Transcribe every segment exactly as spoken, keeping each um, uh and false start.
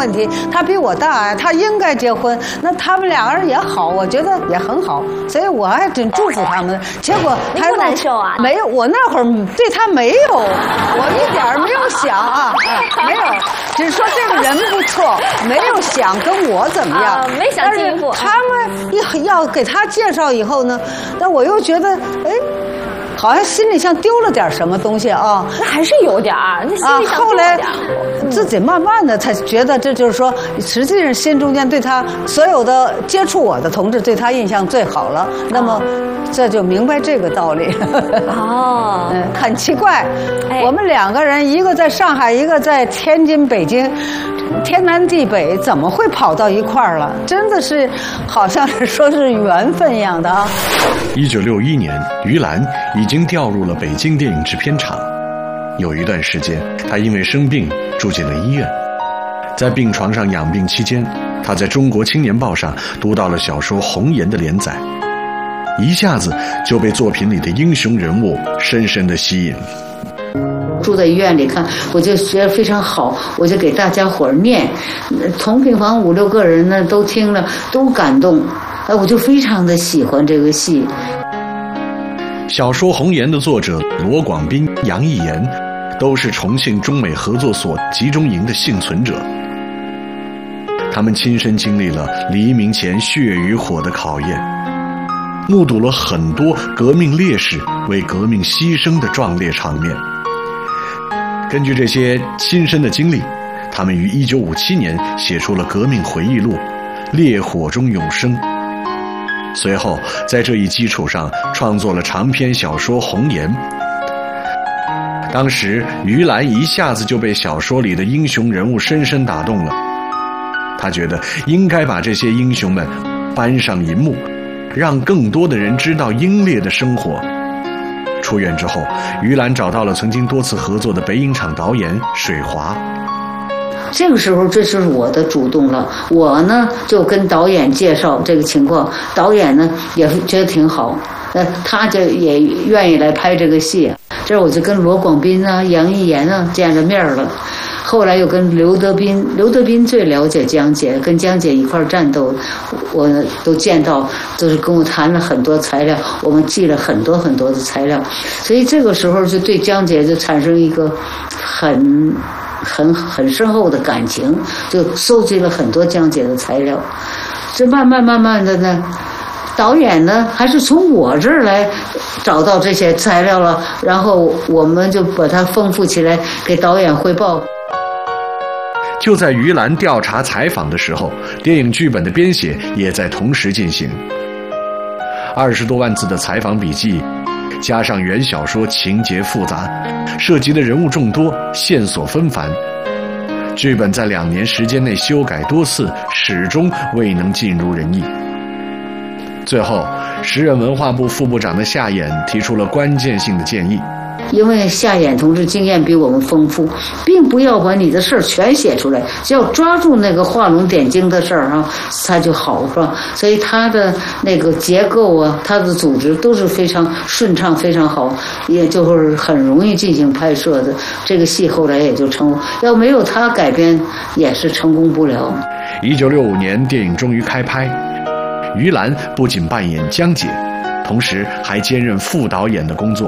问题。他比我大，他应该结婚，那他们两个人也好，我觉得也很好，所以我还真祝福他们。结果他不难受啊？ 没有，我那会儿对他没有，我一点儿没有想啊，没有，只是说这个人不错，没有想跟我怎么样， 啊、没想进一步。 他们一要给他介绍以后呢，但我又觉得，哎。好像心里像丢了点什么东西啊， 那还是有点儿，那心里想丢了点儿。 啊、后来自己慢慢的才觉得，这就是说，实际上心中间对他所有的接触我的同志对他印象最好了。那么，这就明白这个道理。 哦， 嗯，很奇怪， 哎、 我们两个人，一个在上海，一个在天津、北京。天南地北，怎么会跑到一块儿了？真的是，好像是说是缘分一样的啊。 一九六一年，于兰已经调入了北京电影制片厂。有一段时间，她因为生病住进了医院。在病床上养病期间，她在中国青年报上读到了小说《红颜》的连载，一下子就被作品里的英雄人物深深地吸引。 住在医院里看，我就觉得非常好，我就给大家伙儿念，同病房五六个人呢都听了都感动，哎，我就非常的喜欢这个戏。 小说《红颜》的作者罗广斌、杨逸言都是重庆中美合作所集中营的幸存者，他们亲身经历了黎明前血与火的考验，目睹了很多革命烈士为革命牺牲的壮烈场面。根据这些亲身的经历，他们于一九五七年写出了革命回忆录《烈火中永生》。随后在这一基础上创作了长篇小说《红颜》。当时于兰一下子就被小说里的英雄人物深深打动了，他觉得应该把这些英雄们搬上银幕，让更多的人知道英烈的生活。出院之后，于兰找到了曾经多次合作的北影厂导演水华。 这个时候这就是我的主动了，我呢就跟导演介绍这个情况，导演呢也觉得挺好，呃，他就也愿意来拍这个戏。这我就跟罗广斌啊、杨逸言啊见了面了。后来又跟刘德斌，刘德斌最了解江姐，跟江姐一块儿战斗，我都见到，都是跟我谈了很多材料，我们记了很多很多的材料，所以这个时候就对江姐就产生一个很很很深厚的感情，就收集了很多江姐的材料。这慢慢慢慢的呢，导演呢还是从我这儿来找到这些材料了，然后我们就把它丰富起来给导演汇报。 就在于兰调查采访的时候，电影剧本的编写也在同时进行。二十多万字的采访笔记，加上原小说情节复杂，涉及的人物众多，线索纷繁。剧本在两年时间内修改多次，始终未能尽如人意。最后，时任文化部副部长的夏衍提出了关键性的建议。 因为夏衍同志经验比我们丰富，并不要把你的事儿全写出来，只要抓住那个画龙点睛的事儿啊，它就好，是吧？所以它的那个结构啊，它的组织都是非常顺畅、非常好，也就是很容易进行拍摄的。这个戏后来也就成功，要没有他改编，也是成功不了。 一九六五年，电影终于开拍，于兰不仅扮演江姐，同时还兼任副导演的工作。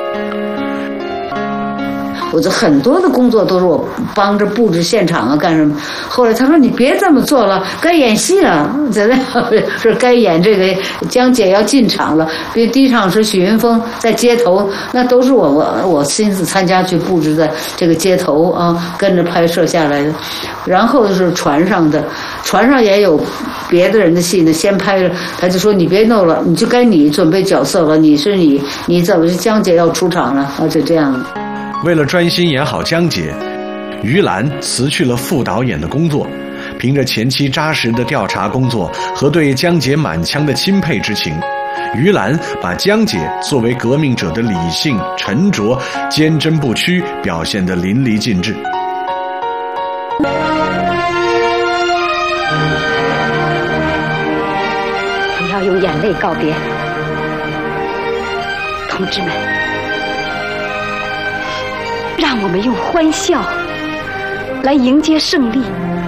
我这很多的工作都是我帮着布置现场啊，干什么？后来他说你别这么做了，该演戏了，怎么是该演这个江姐要进场了。比如第一场是许云峰在街头，那都是我我我亲自参加去布置的这个街头啊，跟着拍摄下来的。然后是船上的，船上也有别的人的戏呢，先拍了，他就说你别弄了，你就该你准备角色了，你是你，你怎么是江姐要出场了啊？就这样。 为了专心演好江姐，于兰辞去了副导演的工作，凭着前期扎实的调查工作和对江姐满腔的钦佩之情，于兰把江姐作为革命者的理性、沉着、坚贞不屈表现得淋漓尽致。 不要用眼泪告别，同志们，让我们用欢笑来迎接胜利。